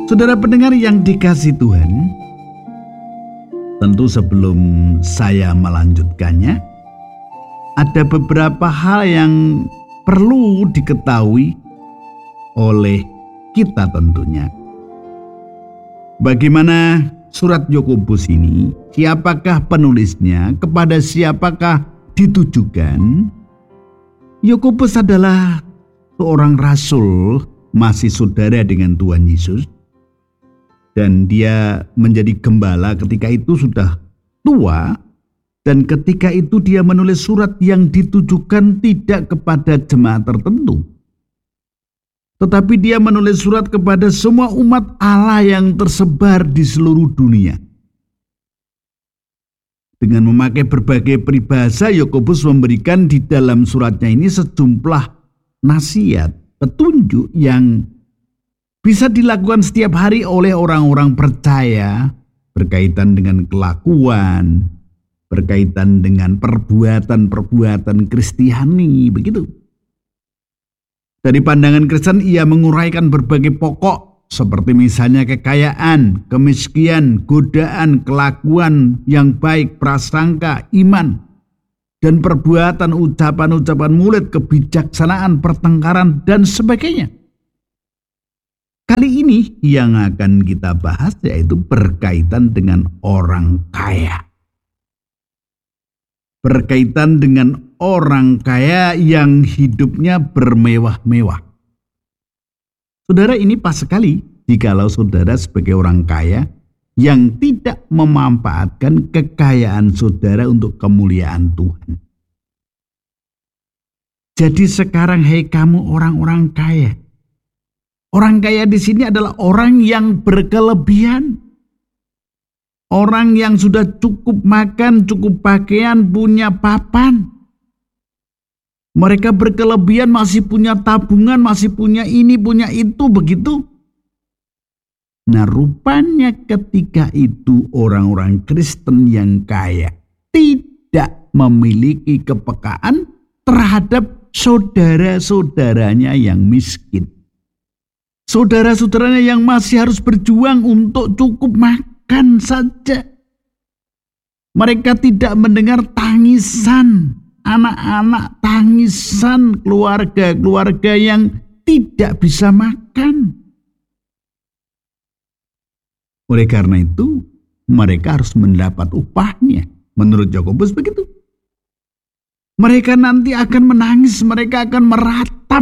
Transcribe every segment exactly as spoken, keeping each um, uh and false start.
Saudara pendengar yang dikasihi Tuhan, tentu sebelum saya melanjutkannya, ada beberapa hal yang perlu diketahui oleh kita tentunya. Bagaimana surat Yakobus ini, siapakah penulisnya, kepada siapakah ditujukan? Yakobus adalah seorang rasul, masih saudara dengan Tuhan Yesus, dan dia menjadi gembala ketika itu sudah tua, dan ketika itu dia menulis surat yang ditujukan tidak kepada jemaat tertentu, tetapi dia menulis surat kepada semua umat Allah yang tersebar di seluruh dunia. Dengan memakai berbagai peribahasa, Yakobus memberikan di dalam suratnya ini sejumlah nasihat, petunjuk yang bisa dilakukan setiap hari oleh orang-orang percaya berkaitan dengan kelakuan, berkaitan dengan perbuatan-perbuatan Kristiani, begitu. Dari pandangan Kristen, ia menguraikan berbagai pokok seperti misalnya kekayaan, kemiskinan, godaan, kelakuan yang baik, prasangka, iman, dan perbuatan, ucapan-ucapan mulut, kebijaksanaan, pertengkaran, dan sebagainya. Kali ini yang akan kita bahas yaitu berkaitan dengan orang kaya. Berkaitan dengan orang kaya yang hidupnya bermewah-mewah. Saudara, ini pas sekali jikalau saudara sebagai orang kaya yang tidak memanfaatkan kekayaan saudara untuk kemuliaan Tuhan. Jadi sekarang, hei kamu orang-orang kaya, orang kaya di sini adalah orang yang berkelebihan. Orang yang sudah cukup makan, cukup pakaian, punya papan. Mereka berkelebihan, masih punya tabungan, masih punya ini, punya itu, begitu. Nah, rupanya ketika itu orang-orang Kristen yang kaya tidak memiliki kepekaan terhadap saudara-saudaranya yang miskin. Saudara-saudaranya yang masih harus berjuang untuk cukup makan saja. Mereka tidak mendengar tangisan anak-anak, tangisan keluarga-keluarga yang tidak bisa makan. Oleh karena itu, mereka harus mendapat upahnya. Menurut Yakobus begitu. Mereka nanti akan menangis, mereka akan meratap.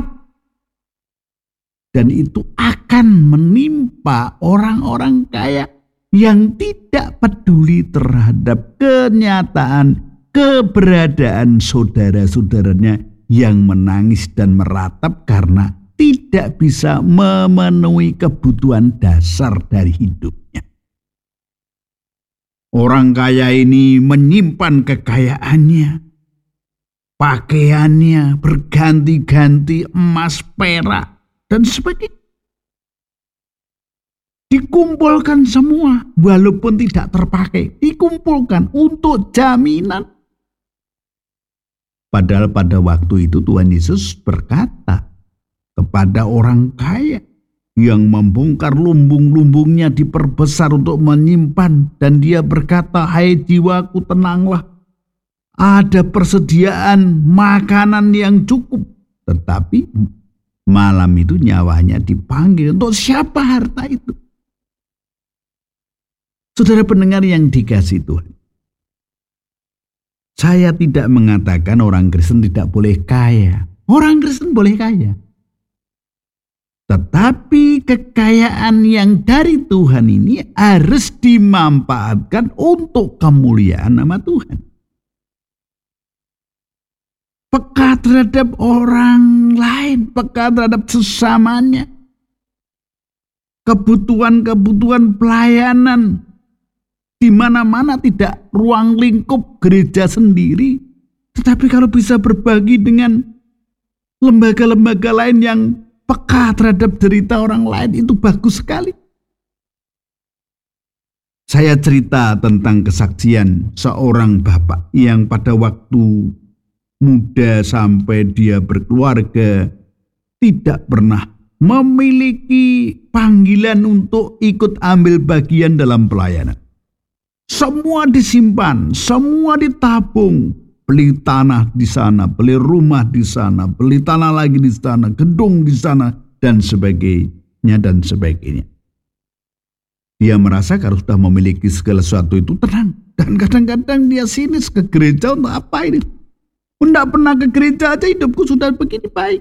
Dan itu akan menimpa orang-orang kaya yang tidak peduli terhadap kenyataan keberadaan saudara-saudaranya yang menangis dan meratap karena tidak bisa memenuhi kebutuhan dasar dari hidupnya. Orang kaya ini menyimpan kekayaannya, pakaiannya berganti-ganti emas, perak, dan sebagainya. Dikumpulkan semua walaupun tidak terpakai. Dikumpulkan untuk jaminan. Padahal pada waktu itu Tuhan Yesus berkata kepada orang kaya yang membongkar lumbung-lumbungnya diperbesar untuk menyimpan. Dan dia berkata, hai jiwaku, tenanglah. Ada persediaan makanan yang cukup. Tetapi malam itu nyawanya dipanggil. Untuk siapa harta itu? Saudara pendengar yang dikasihi Tuhan, saya tidak mengatakan orang Kristen tidak boleh kaya. Orang Kristen boleh kaya. Tetapi kekayaan yang dari Tuhan ini harus dimanfaatkan untuk kemuliaan nama Tuhan. Peka terhadap orang lain, peka terhadap sesamanya. Kebutuhan-kebutuhan pelayanan. Di mana-mana tidak ruang lingkup gereja sendiri. Tetapi kalau bisa berbagi dengan lembaga-lembaga lain yang peka terhadap derita orang lain, itu bagus sekali. Saya cerita tentang kesaksian seorang bapak yang pada waktu muda sampai dia berkeluarga tidak pernah memiliki panggilan untuk ikut ambil bagian dalam pelayanan. Semua disimpan, semua ditabung. Beli tanah di sana, beli rumah di sana, beli tanah lagi di sana, gedung di sana, dan sebagainya, dan sebagainya. Dia merasa kalau sudah memiliki segala sesuatu itu tenang. Dan kadang-kadang dia sinis, ke gereja untuk apa ini? Tidak pernah ke gereja aja, hidupku sudah begini baik.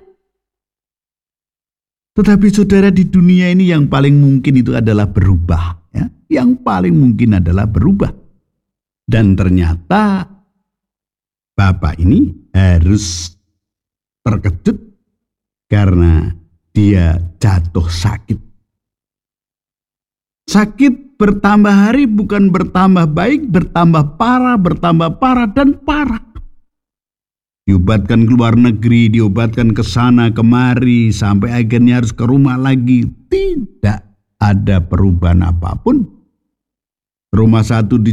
Tetapi saudara, di dunia ini yang paling mungkin itu adalah berubah. Ya? Yang paling mungkin adalah berubah. Dan ternyata Bapak ini harus terkejut karena dia jatuh sakit. Sakit bertambah hari, bukan bertambah baik, bertambah parah, bertambah parah, dan parah. Diobatkan ke luar negeri, diobatkan ke sana kemari, sampai akhirnya harus ke rumah lagi. Tidak ada perubahan apapun. Rumah satu di